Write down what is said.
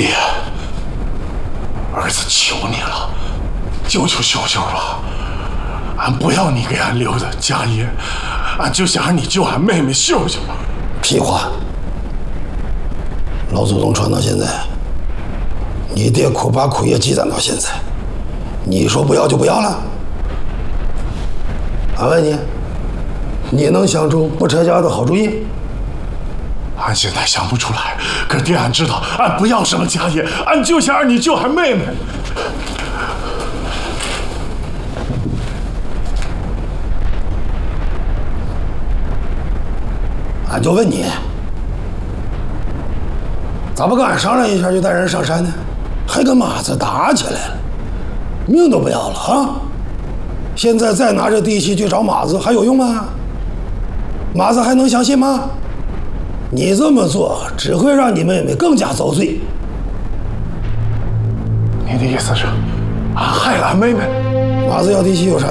爹，儿子求你了，救救秀秀吧！俺不要你给俺留的家业，俺就想让你救俺妹妹秀秀。 屁话！老祖宗传到现在，你爹苦把苦业积攒到现在，你说不要就不要了？俺问你，你能想出不拆家的好主意？ 俺现在想不出来，可爹，俺知道，俺不要什么家业，俺就想让你救俺妹妹。 俺就问你，咋不跟俺商量一下就带人上山呢？还跟马子打起来了，命都不要了啊！现在再拿着地契去找马子还有用吗？马子还能相信吗？你这么做只会让你妹妹更加遭罪。 你的意思是，俺害了俺妹妹？ 马子要地契有啥